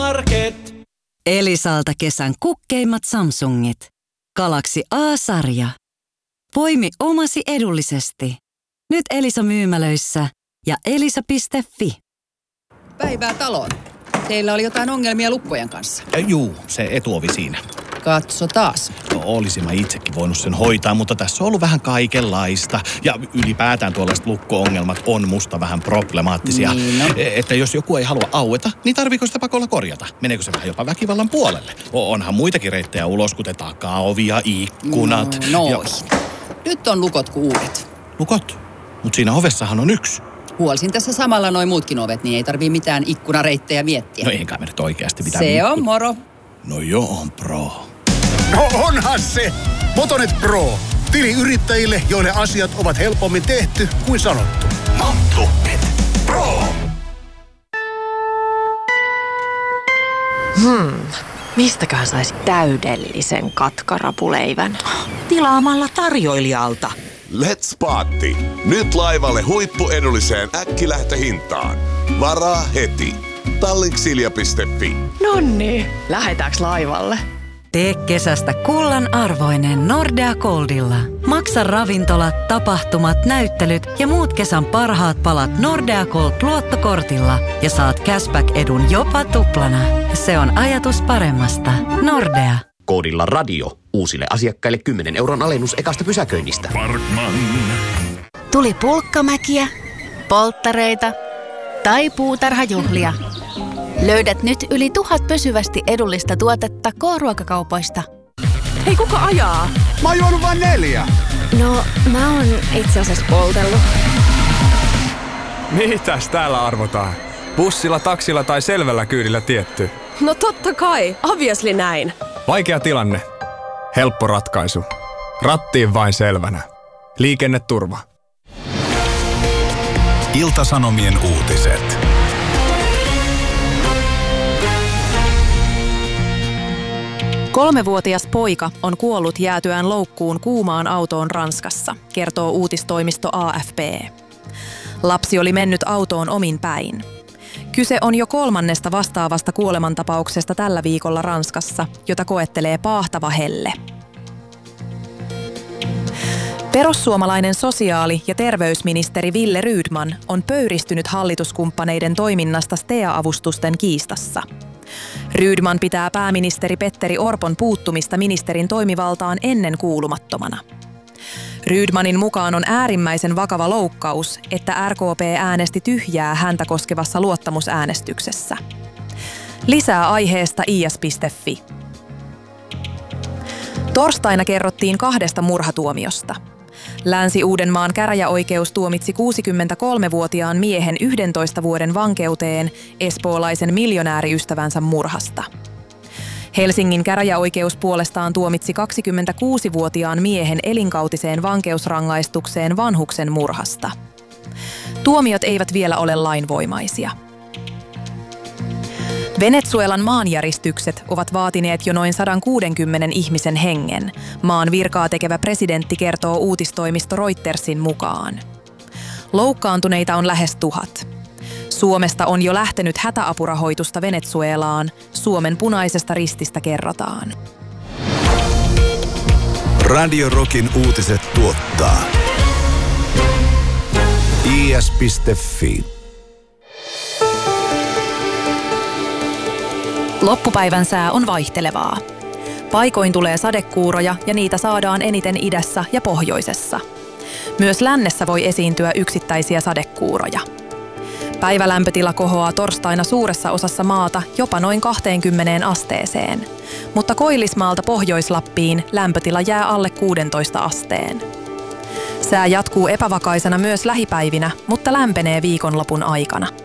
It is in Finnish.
Market. Elisalta kesän kukkeimmat Samsungit. Galaxy A-sarja. Poimi omasi edullisesti. Nyt Elisa-myymälöissä ja elisa.fi. Päivää taloon. Teillä oli jotain ongelmia lukkojen kanssa. Juu, se etuovi siinä. Katso taas. Olisin mä itsekin voinut sen hoitaa, mutta tässä on ollut vähän kaikenlaista. Ja ylipäätään tuollaiset lukko-ongelmat on musta vähän problemaattisia. Niin no. Että jos joku ei halua aueta, niin tarviiko sitä pakolla korjata? Meneekö se vähän jopa väkivallan puolelle? Onhan muitakin reittejä ulos, kuten takaovi ja ikkunat. Nyt on lukot kuin uudet. Lukot? Mut siinä ovessahan on yksi. Huolsin tässä samalla noin muutkin ovet, niin ei tarvii mitään ikkunareittejä miettiä. No eikä me nyt oikeasti mitään. Se on moro. No joo, on pro. No onhan se! Motonet Pro. Tili yrittäjille, joille asiat ovat helpommin tehty kuin sanottu. Motonet Pro. Mistäköhän saisi täydellisen katkarapuleivän? Tilaamalla tarjoilijalta. Let's Paatti. Nyt laivalle huippuedulliseen äkkilähtöhintaan. Varaa heti. Tallinksilja.fi. Nonni, lähetäänkö laivalle? Tee kesästä kullan arvoinen Nordea Goldilla. Maksa ravintolat, tapahtumat, näyttelyt ja muut kesän parhaat palat Nordea Gold luottokortilla ja saat cashback-edun jopa tuplana. Se on ajatus paremmasta. Nordea. Koodilla radio. Uusille asiakkaille 10 € alennus ekasta pysäköinnistä. Parkman. Tuli pulkkamäkiä, polttareita tai puutarhajuhlia. Löydät nyt yli 1000 pysyvästi edullista tuotetta K-ruokakaupoista. Hei, kuka ajaa? Mä oon juonut vain 4. No, mä oon itse asiassa poltellut. Mitäs täällä arvotaan? Bussilla, taksilla tai selvällä kyydillä tietty? No totta kai, obviously näin. Vaikea tilanne. Helppo ratkaisu. Rattiin vain selvänä. Liikenneturva. Ilta-Sanomien uutiset. Kolmevuotias poika on kuollut jäätyään loukkuun kuumaan autoon Ranskassa, kertoo uutistoimisto AFP. Lapsi oli mennyt autoon omin päin. Kyse on jo 3. vastaavasta kuolemantapauksesta tällä viikolla Ranskassa, jota koettelee paahtava helle. Perussuomalainen sosiaali- ja terveysministeri Wille Rydman on pöyristynyt hallituskumppaneiden toiminnasta STEA-avustusten kiistassa. Rydman pitää pääministeri Petteri Orpon puuttumista ministerin toimivaltaan ennenkuulumattomana. Rydmanin mukaan on äärimmäisen vakava loukkaus, että RKP äänesti tyhjää häntä koskevassa luottamusäänestyksessä. Lisää aiheesta is.fi. Torstaina kerrottiin 2 murhatuomiosta. Länsi-Uudenmaan käräjäoikeus tuomitsi 63-vuotiaan miehen 11 vuoden vankeuteen espoolaisen miljonääriystävänsä murhasta. Helsingin käräjäoikeus puolestaan tuomitsi 26-vuotiaan miehen elinkautiseen vankeusrangaistukseen vanhuksen murhasta. Tuomiot eivät vielä ole lainvoimaisia. Venezuelan maanjäristykset ovat vaatineet jo noin 160 ihmisen hengen, maan virkaa tekevä presidentti kertoo uutistoimisto Reutersin mukaan. Loukkaantuneita on lähes 1000. Suomesta on jo lähtenyt hätäapurahoitusta Venezuelaan, Suomen Punaisesta Rististä kerrotaan. Radio Rockin uutiset tuottaa is.fi. Loppupäivän sää on vaihtelevaa. Paikoin tulee sadekuuroja ja niitä saadaan eniten idässä ja pohjoisessa. Myös lännessä voi esiintyä yksittäisiä sadekuuroja. Päivälämpötila kohoaa torstaina suuressa osassa maata jopa noin 20 asteeseen, mutta Koillismaalta Pohjois-Lappiin lämpötila jää alle 16 asteen. Sää jatkuu epävakaisena myös lähipäivinä, mutta lämpenee viikonlopun aikana.